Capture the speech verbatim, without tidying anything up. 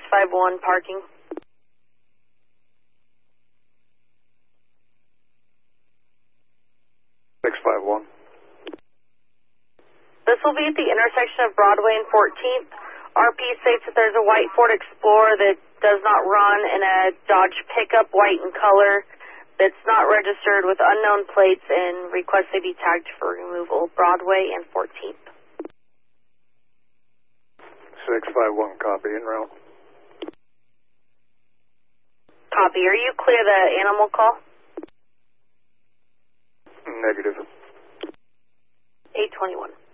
five one parking. six five one. This will be at the intersection of Broadway and fourteenth. R P states that there's a white Ford Explorer that does not run in a Dodge pickup, white in color, that's not registered with unknown plates, and requests they be tagged for removal. Broadway and fourteenth. six five one, copy, en route. Copy. Are you clear the animal call? Negative. eight twenty-one.